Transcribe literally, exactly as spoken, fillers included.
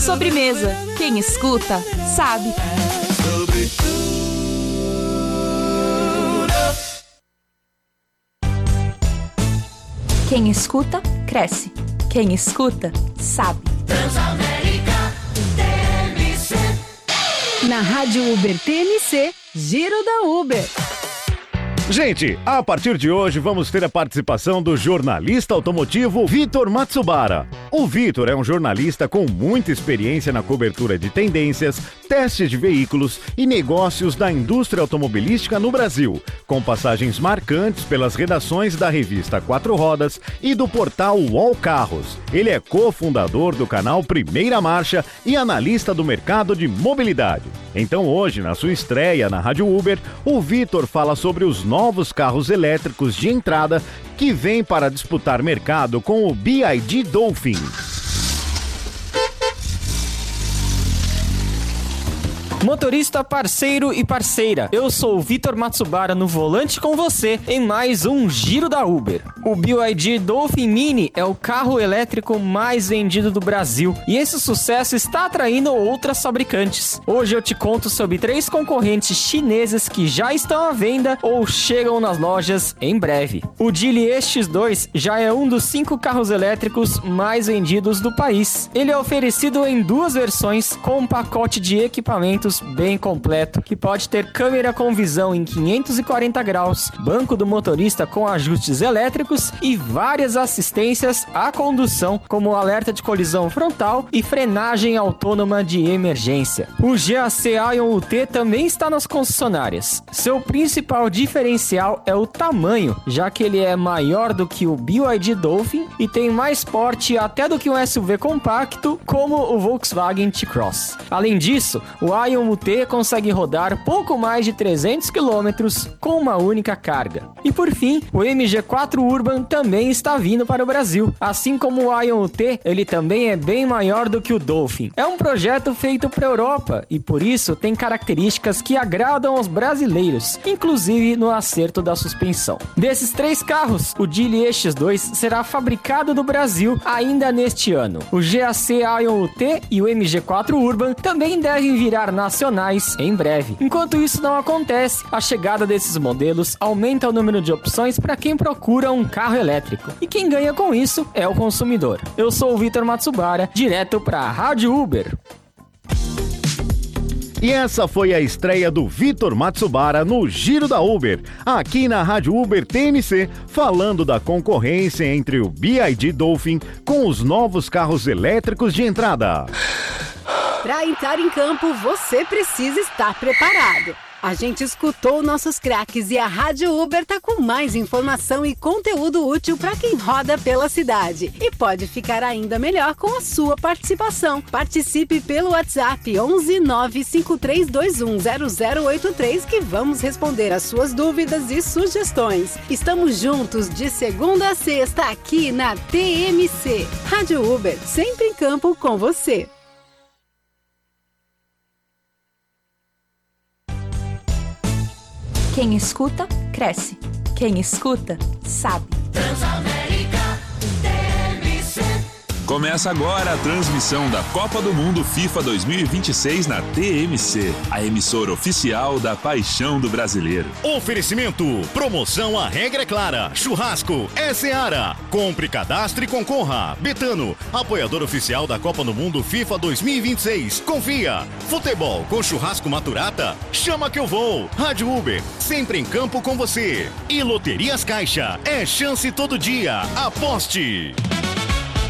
Sobremesa. Quem escuta, sabe. Quem escuta, cresce. Quem escuta, sabe. Transamérica T M C. Na Rádio Uber T M C, Giro da Uber. Gente, a partir de hoje vamos ter a participação do jornalista automotivo Vitor Matsubara. O Vitor é um jornalista com muita experiência na cobertura de tendências, testes de veículos e negócios da indústria automobilística no Brasil, com passagens marcantes pelas redações da revista Quatro Rodas e do portal UOL Carros. Ele é cofundador do canal Primeira Marcha e analista do mercado de mobilidade. Então hoje, na sua estreia na Rádio Uber, o Vitor fala sobre os novos carros elétricos de entrada que vêm para disputar mercado com o B Y D Dolphin. Motorista, parceiro e parceira, eu sou o Vitor Matsubara no volante com você em mais um Giro da Uber. O B Y D Dolphin Mini é o carro elétrico mais vendido do Brasil e esse sucesso está atraindo outras fabricantes. Hoje eu te conto sobre três concorrentes chineses que já estão à venda ou chegam nas lojas em breve. O Geely E X dois já é um dos cinco carros elétricos mais vendidos do país. Ele é oferecido em duas versões com um pacote de equipamentos bem completo, que pode ter câmera com visão em quinhentos e quarenta graus, banco do motorista com ajustes elétricos e várias assistências à condução, como alerta de colisão frontal e frenagem autônoma de emergência. O G A C Aion U T também está nas concessionárias. Seu principal diferencial é o tamanho, já que ele é maior do que o B Y D Dolphin e tem mais porte até do que um S U V compacto, como o Volkswagen T-Cross. Além disso, o Aion U T consegue rodar pouco mais de trezentos quilômetros com uma única carga. E por fim, o M G quatro Urban também está vindo para o Brasil. Assim como o Aion U T, ele também é bem maior do que o Dolphin. É um projeto feito para a Europa e por isso tem características que agradam aos brasileiros, inclusive no acerto da suspensão. Desses três carros, o Geely E X dois será fabricado no Brasil ainda neste ano. O G A C Aion U T e o M G quatro Urban também devem virar nacionais em breve. Enquanto isso não acontece, a chegada desses modelos aumenta o número de opções para quem procura um carro elétrico. E quem ganha com isso é o consumidor. Eu sou o Vitor Matsubara, direto para a Rádio Uber. E essa foi a estreia do Vitor Matsubara no Giro da Uber, aqui na Rádio Uber T M C, falando da concorrência entre o B Y D Dolphin com os novos carros elétricos de entrada. Para entrar em campo, você precisa estar preparado. A gente escutou nossos craques e a Rádio Uber tá com mais informação e conteúdo útil para quem roda pela cidade. E pode ficar ainda melhor com a sua participação. Participe pelo WhatsApp onze nove cinco três dois um zero zero oito três que vamos responder as suas dúvidas e sugestões. Estamos juntos de segunda a sexta aqui na T M C. Rádio Uber, sempre em campo com você. Quem escuta, cresce. Quem escuta, sabe. Transamérica T M C. Começa agora a transmissão da Copa do Mundo FIFA dois mil e vinte e seis na T M C, a emissora oficial da paixão do brasileiro. Oferecimento, promoção A Regra é Clara, churrasco é Seara. Compre, cadastre e concorra. Betano, apoiador oficial da Copa do Mundo FIFA dois mil e vinte e seis. Confia, futebol com churrasco Maturata, chama que eu vou. Rádio Uber, sempre em campo com você. E Loterias Caixa, é chance todo dia. Aposte.